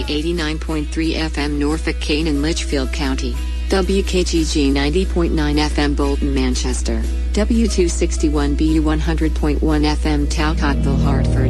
89.3 FM Norfolk, Canaan, Litchfield County. WKGG 90.9 FM Bolton, Manchester. W261BU 100.1 FM Talcottville, Hartford.